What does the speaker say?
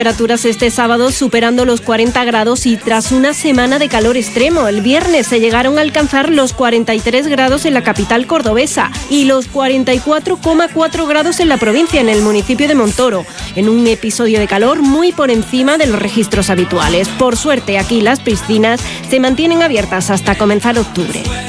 Temperaturas este sábado superando los 40 grados y tras una semana de calor extremo. El viernes se llegaron a alcanzar los 43 grados en la capital cordobesa y los 44,4 grados en la provincia, en el municipio de Montoro, en un episodio de calor muy por encima de los registros habituales. Por suerte, aquí las piscinas se mantienen abiertas hasta comenzar octubre.